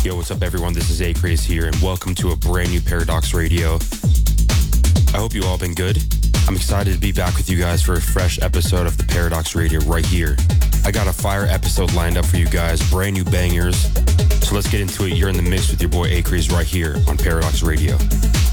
Yo, what's up everyone? This is A-Craze here and welcome to a brand new Paradox Radio. I hope you all been good. I'm excited to be back with you guys for a fresh episode of the Paradox Radio right here. I got a fire episode lined up for you guys, brand new bangers. So let's get into it. You're in the mix with your boy A-Craze right here on Paradox Radio.